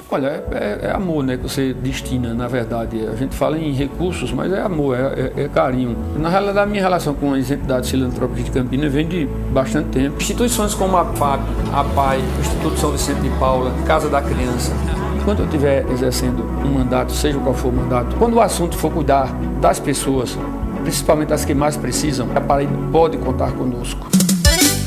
Olha, é amor, né, que você destina, na verdade. A gente fala em recursos, mas é amor, é carinho. Na realidade, a minha relação com as entidades filantrópicas de Campinas vem de bastante tempo. Instituições como a FAP, a PAI, o Instituto São Vicente de Paula, Casa da Criança. Enquanto eu estiver exercendo um mandato, seja qual for o mandato, quando o assunto for cuidar das pessoas, principalmente as que mais precisam, a Paraíba pode contar conosco.